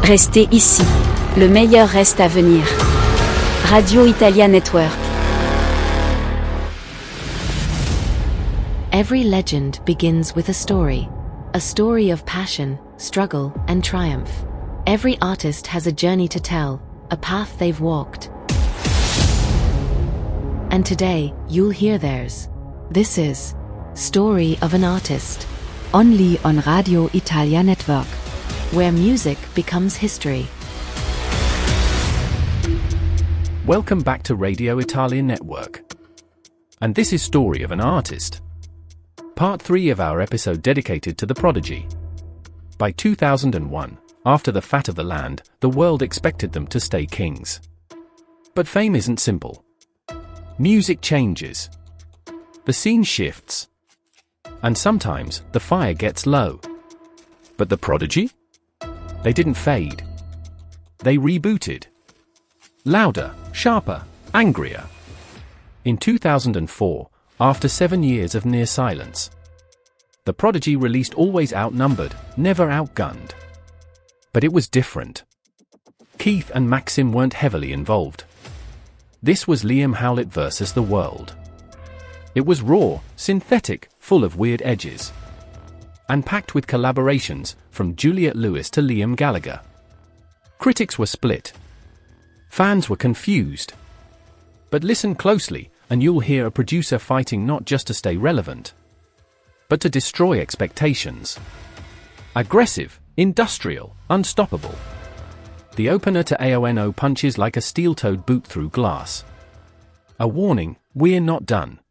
Restez ici. Le meilleur reste à venir. Radio Italia Network. Every legend begins with a story of passion, struggle, and triumph. Every artist has a journey to tell, a path they've walked. And today, you'll hear theirs. This is Story of an Artist, only on Radio Italia Network, where music becomes history. Welcome back to Radio Italia Network. And this is Story of an Artist, part 3 of our episode dedicated to the prodigy. By 2001, after the fat of the land, the world expected them to stay kings. But fame isn't simple. Music changes. The scene shifts. And sometimes, the fire gets low. But the prodigy? They didn't fade. They rebooted. Louder, sharper, angrier. In 2004, after 7 years of near silence, the prodigy released Always Outnumbered, Never Outgunned. But it was different. Keith and Maxim weren't heavily involved. This was Liam Howlett versus the world. It was raw, synthetic, full of weird edges. And packed with collaborations, from Juliette Lewis to Liam Gallagher. Critics were split. Fans were confused. But listen closely, and you'll hear a producer fighting not just to stay relevant, but to destroy expectations. Aggressive, industrial, unstoppable. The opener to AONO punches like a steel-toed boot through glass. A warning, we're not done.